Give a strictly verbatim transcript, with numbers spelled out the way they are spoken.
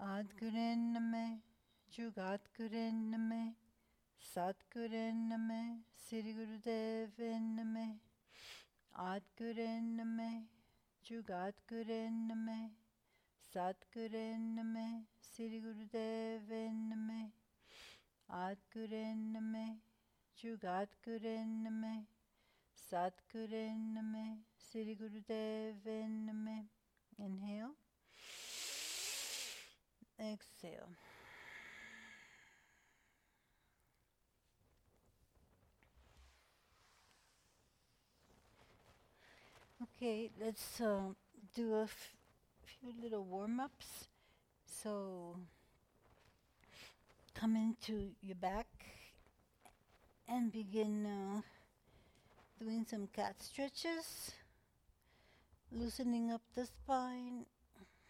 Adgurename, Jugatgurename, Satgurename, Sri Gurudevaname, Adgurename, Jugatgurename, Satgurename, Sri Gurudevaname, Adgurename, Jugatgurename, Satgurename, Sri Gurudevaname. Inhale. Exhale. Okay, let's uh, do a f- few little warm-ups. So come into your back and begin uh, doing some cat stretches, loosening up the spine